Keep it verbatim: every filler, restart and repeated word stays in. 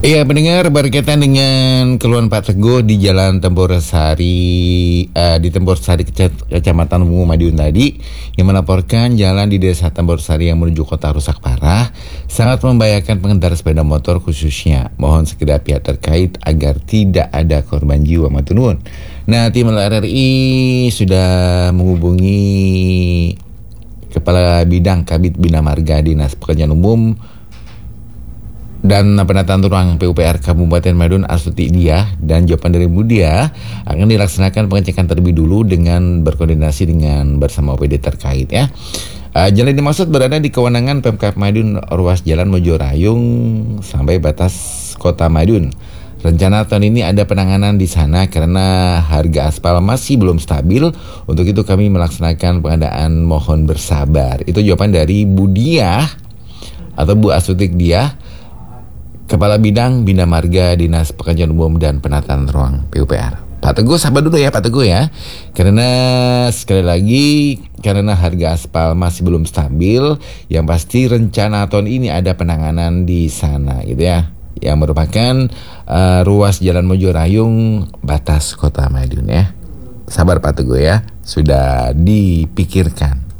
Iya, pendengar, berkaitan dengan keluhan Pak Teguh di Jalan Temborsari, uh, di Temborsari Kece- Kecamatan Bungu Madiun tadi, yang melaporkan jalan di Desa Temborsari yang menuju kota rusak parah, sangat membahayakan pengendara sepeda motor khususnya. Mohon segera pihak terkait agar tidak ada korban jiwa, matur nuwun. Nah, tim R R I sudah menghubungi Kepala Bidang Kabid Bina Marga Dinas Pekerjaan Umum dan Penataan Ruang P U P R Kabupaten Madiun, Astuti Diah, dan jawaban dari Bu Diah akan dilaksanakan pengecekan terlebih dulu dengan berkoordinasi dengan bersama O P D terkait ya. Uh, jalan dimaksud berada di kewenangan Pemkab Madiun, ruas Jalan Mojorayung sampai batas Kota Madiun. Rencana tahun ini ada penanganan di sana karena harga aspal masih belum stabil. Untuk itu kami melaksanakan pengadaan, mohon bersabar. Itu jawaban dari Bu Diah atau Bu Astuti Diah, Kepala Bidang Bina Marga Dinas Pekerjaan Umum dan Penataan Ruang P U P R. Pak Teguh, sabar dulu ya Pak Teguh ya. Karena sekali lagi, karena harga aspal masih belum stabil, yang pasti rencana tahun ini ada penanganan di sana gitu ya. Yang merupakan uh, ruas Jalan Mojorayung batas Kota Madiun ya. Sabar Pak Teguh ya, sudah dipikirkan.